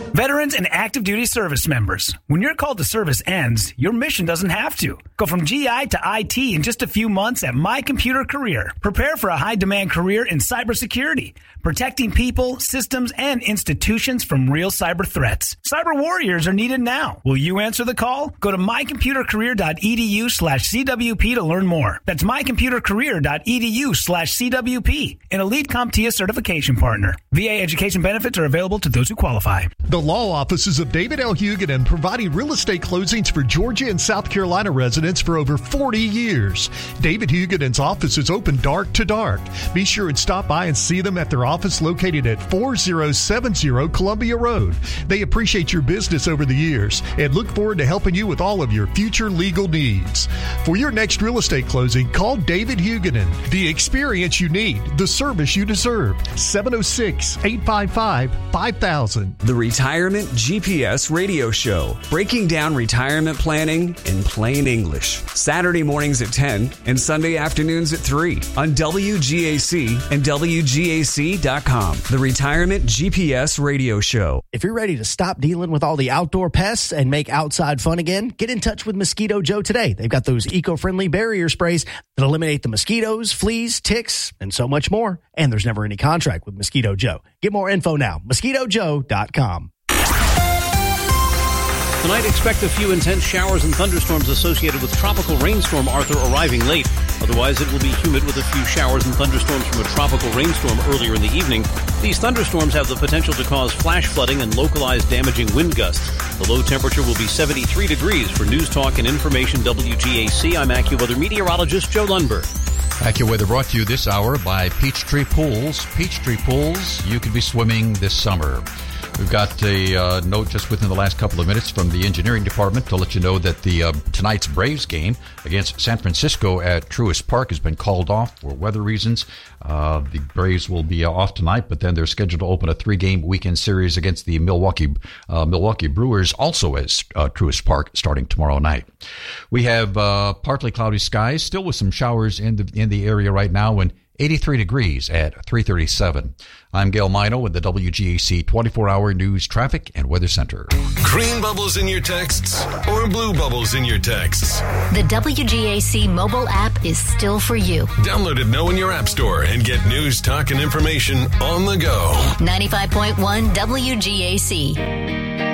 Veterans and active duty service members, when your call to service ends, your mission doesn't have to. Go from GI to IT in just a few months at My Computer Career. Prepare for a high-demand career in cybersecurity, protecting people, systems, and institutions from real cyber threats. Cyber warriors are needed now. Will you answer the call? Go to mycomputercareer.edu/CWP to learn more. That's mycomputercareer.edu/CWP, an Elite CompTIA certification partner. VA education benefits are available to those who qualify. The law offices of David L. Huguenin, providing real estate closings for Georgia and South Carolina residents for over 40 years. David Huguenin's office is open dark to dark. Be sure and stop by and see them at their office located at 4070 Columbia Road. They appreciate your business over the years and look forward to helping you with all of your future legal needs. For your next real estate closing, call David Huguenin. The experience you need, the service you deserve. 706-855-5000. The Retirement GPS Radio Show, breaking down retirement planning in plain English. Saturday mornings at 10 and Sunday afternoons at 3 on WGAC and WGAC.com. The Retirement GPS Radio Show. If you're ready to stop dealing with all the outdoor pests and make outside fun again, get in touch with Mosquito Joe today. They've got those eco-friendly barrier sprays that eliminate the mosquitoes, fleas, ticks, and so much more. And there's never any contract with Mosquito Joe. Get more info now. MosquitoJoe.com. Tonight, expect a few intense showers and thunderstorms associated with Tropical Rainstorm Arthur arriving late. Otherwise, it will be humid with a few showers and thunderstorms from a tropical rainstorm earlier in the evening. These thunderstorms have the potential to cause flash flooding and localized damaging wind gusts. The low temperature will be 73 degrees. For News Talk and Information WGAC, I'm AccuWeather meteorologist Joe Lundberg. AccuWeather brought to you this hour by Peachtree Pools. Peachtree Pools, you can be swimming this summer. We've got a note just within the last couple of minutes from the engineering department to let you know that the tonight's Braves game against San Francisco at Truist Park has been called off for weather reasons. The Braves will be off tonight, but then they're scheduled to open a 3-game weekend series against the Milwaukee Brewers, also at Truist Park, starting tomorrow night. We have partly cloudy skies, still with some showers in the area right now, and 83 degrees at 3:37. I'm Gail Mino with the WGAC 24-hour News Traffic and Weather Center. Green bubbles in your texts or blue bubbles in your texts? The WGAC mobile app is still for you. Download it now in your app store and get news, talk, and information on the go. 95.1 WGAC.